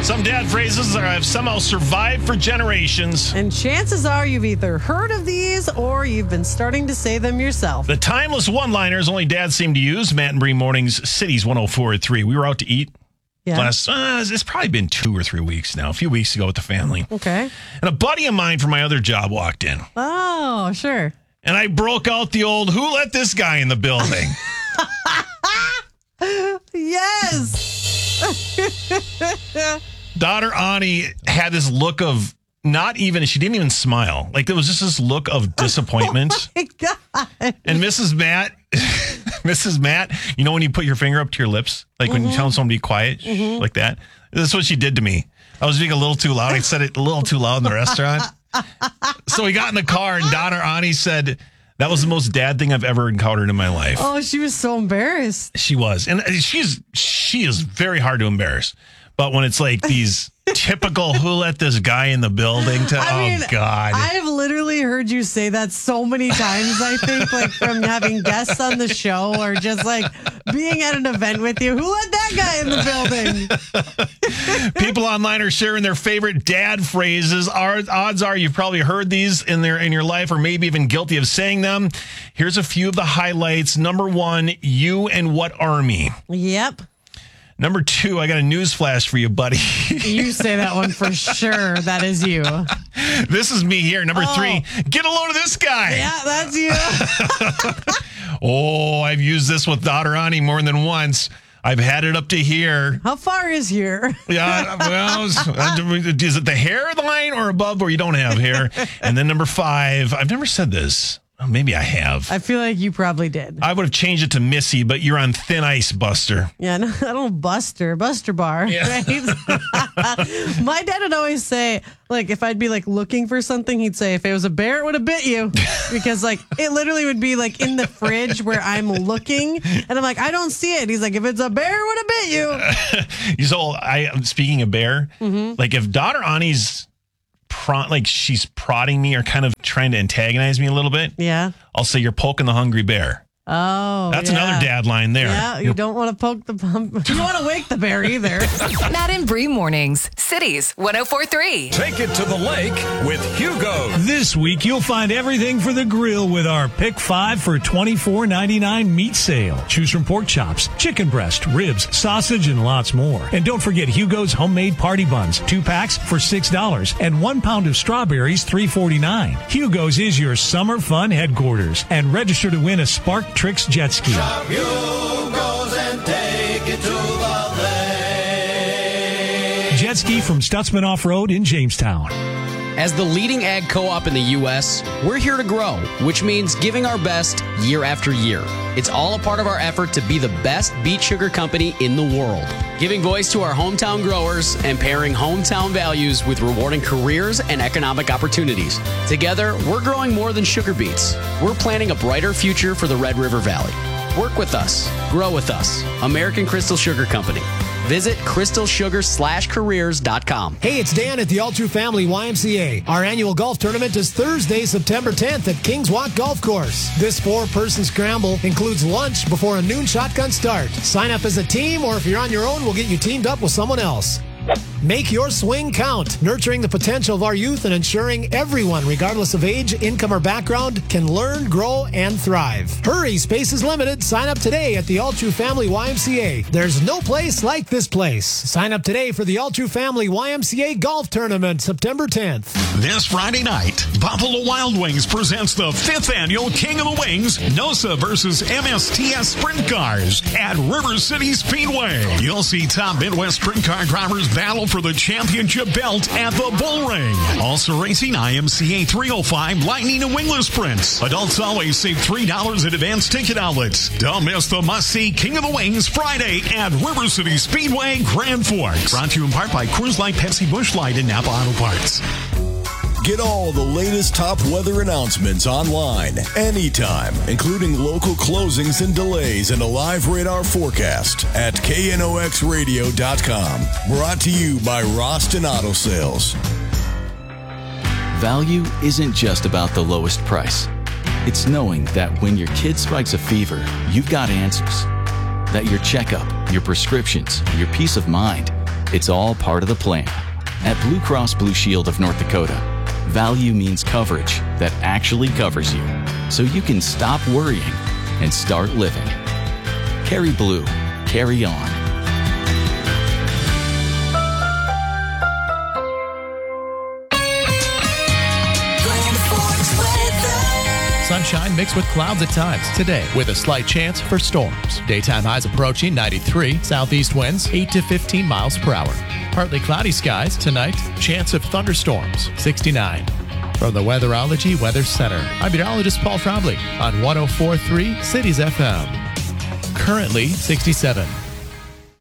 Some dad phrases have somehow survived for generations. And chances are you've either heard of these or you've been starting to say them yourself. The timeless one-liners only dads seem to use. Matt and Bree Mornings, Cities 104.3. We were out to eat last, it's probably been 2 or 3 weeks now, a few weeks ago with the family. Okay. And a buddy of mine from my other job walked in. Oh, sure. And I broke out the old, who let this guy in the building? Yes. Daughter Ani had this look of she didn't even smile. Like there was just this look of disappointment. Oh my God. And Mrs. Matt, you know when you put your finger up to your lips? Like when you tell somebody to be quiet, like that? That's what she did to me. I was being a little too loud. I said it a little too loud in the restaurant. So we got in the car and daughter Ani said, that was the most dad thing I've ever encountered in my life. Oh, she was so embarrassed. She was. And she is very hard to embarrass. But when it's like these typical who let this guy in the building God. I have literally heard you say that so many times, I think, like from having guests on the show or just like being at an event with you. Who let that guy in the building? People online are sharing their favorite dad phrases. Odds are you've probably heard these in your life or maybe even guilty of saying them. Here's a few of the highlights. Number 1, you and what army? Yep. Number 2, I got a news flash for you, buddy. You say that one for sure. That is you. This is me here. Number 3, get a load of this guy. Yeah, that's you. I've used this with daughter Ani more than once. I've had it up to here. How far is here? Yeah, well, is it the hairline or above where you don't have hair? And then number 5, I've never said this. Oh, maybe I have. I feel like you probably did. I would have changed it to Missy, but you're on thin ice, Buster. Yeah, no, I don't Buster Bar. Yeah. Right? My dad would always say, like, if I'd be like looking for something, he'd say, if it was a bear, it would have bit you. Because like it literally would be like in the fridge where I'm looking, and I'm like, I don't see it. He's like, if it's a bear, it would have bit you. So speaking of bear, like if daughter Ani's she's prodding me or kind of trying to antagonize me a little bit. Yeah. I'll say, you're poking the hungry bear. Oh, that's another dad line there. Yeah, you don't want to poke the bump. You don't want to wake the bear either. Matt and Bree Mornings, Cities 104.3. Take it to the lake with Hugo. This week, you'll find everything for the grill with our Pick 5 for $24.99 meat sale. Choose from pork chops, chicken breast, ribs, sausage, and lots more. And don't forget Hugo's homemade party buns, 2 packs for $6, and 1 pound of strawberries, $3.49. Hugo's is your summer fun headquarters. And register to win a Spark Tricks jet ski. Shop Hugo's and take it to the lake. Jet ski from Stutzman Off-Road in Jamestown. As the leading ag co-op in the U.S., we're here to grow, which means giving our best year after year. It's all a part of our effort to be the best beet sugar company in the world. Giving voice to our hometown growers and pairing hometown values with rewarding careers and economic opportunities. Together, we're growing more than sugar beets. We're planning a brighter future for the Red River Valley. Work with us. Grow with us. American Crystal Sugar Company. Visit crystalsugar/careers.com. Hey, it's Dan at the All True Family YMCA. Our annual golf tournament is Thursday, September 10th at Kings Walk Golf Course. This 4-person scramble includes lunch before a noon shotgun start. Sign up as a team, or if you're on your own, we'll get you teamed up with someone else. Make your swing count, nurturing the potential of our youth and ensuring everyone, regardless of age, income, or background, can learn, grow, and thrive. Hurry, space is limited. Sign up today at the All True Family YMCA. There's no place like this place. Sign up today for the All True Family YMCA Golf Tournament, September 10th. This Friday night, Buffalo Wild Wings presents the 5th annual King of the Wings, NOSA versus MSTS Sprint Cars at River City Speedway. You'll see top Midwest sprint car drivers battle for the championship belt at the Bull Ring. Also racing IMCA 305 Lightning and Wingless Sprints. Adults always save $3 at advanced ticket outlets. Don't miss the must-see King of the Wings Friday at River City Speedway, Grand Forks. Brought to you in part by Coors Light, Pepsi, Busch Light, and Napa Auto Parts. Get all the latest top weather announcements online, anytime, including local closings and delays and a live radar forecast at knoxradio.com. Brought to you by Roston Auto Sales. Value isn't just about the lowest price. It's knowing that when your kid spikes a fever, you've got answers. That your checkup, your prescriptions, your peace of mind It's all part of the plan. At Blue Cross Blue Shield of North Dakota, value means coverage that actually covers you, so you can stop worrying and start living. Carry blue. Carry on. Sunshine mixed with clouds at times today with a slight chance for storms. Daytime highs approaching 93, southeast winds 8 to 15 miles per hour. Partly cloudy skies tonight, chance of thunderstorms 69. From the Weatherology Weather Center, I'm meteorologist Paul Trombley on 104.3 Cities FM. Currently 67.